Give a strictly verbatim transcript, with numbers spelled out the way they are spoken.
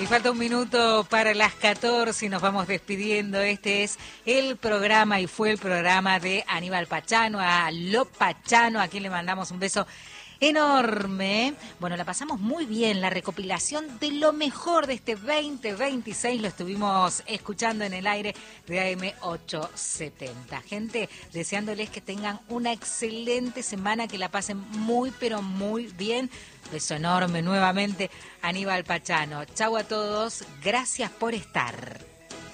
Y falta un minuto para las catorce y nos vamos despidiendo. Este es el programa y fue el programa de Aníbal Pachano, a Lo Pachano, a quien le mandamos un beso enorme. Bueno, la pasamos muy bien, la recopilación de lo mejor de este veinte veintiséis lo estuvimos escuchando en el aire de A M ochocientos setenta. Gente, deseándoles que tengan una excelente semana, que la pasen muy, pero muy bien. Beso enorme nuevamente, Aníbal Pachano. Chau a todos, gracias por estar.